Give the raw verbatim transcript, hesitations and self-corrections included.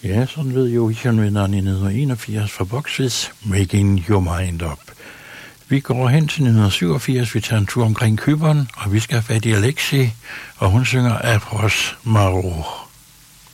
Ja, sådan ved Eurovision-vinderen i nitten enogfirs fra Boxes, Making Your Mind Up. Vi går hen til nitten syvogfirs, vi tager en tur omkring Cypern, og vi skal have fat i Alexi, og hun synger Apros Maro.